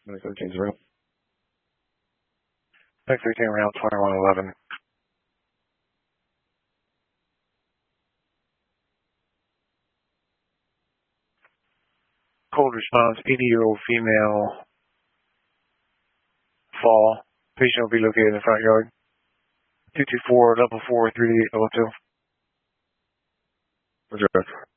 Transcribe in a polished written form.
13-0. Next 13 round 2111. Cold response, 80-year-old female, fall. Patient will be located in the front yard. 224 4 3802. Reserve.